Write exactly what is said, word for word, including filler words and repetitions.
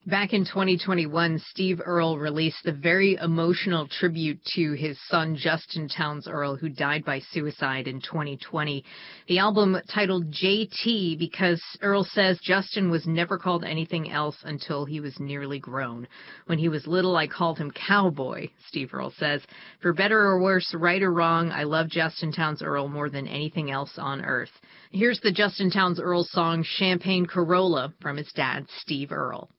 Back in twenty twenty-one, Steve Earle released the very emotional tribute to his son, Justin Townes Earle, who died by suicide in twenty twenty. The album titled J T because Earle says Justin was never called anything else until he was nearly grown. When he was little, I called him Cowboy, Steve Earle says. For better or worse, right or wrong, I love Justin Townes Earle more than anything else on earth. Here's the Justin Townes Earle song Champagne Corolla from his dad, Steve Earle.